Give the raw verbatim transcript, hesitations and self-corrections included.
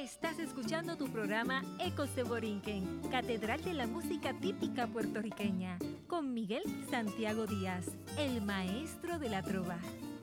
Estás escuchando tu programa Ecos de Borinquen, Catedral de la Música Típica Puertorriqueña, con Miguel Santiago Díaz, el maestro de la trova.